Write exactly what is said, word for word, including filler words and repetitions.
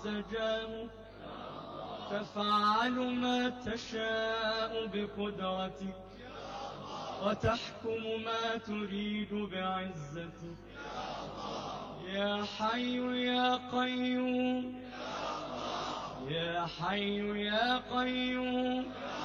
السجام تفعل ما تشاء بقدرتك وتحكم ما تريد بعزتك يا حي يا قيوم يا حي يا قيوم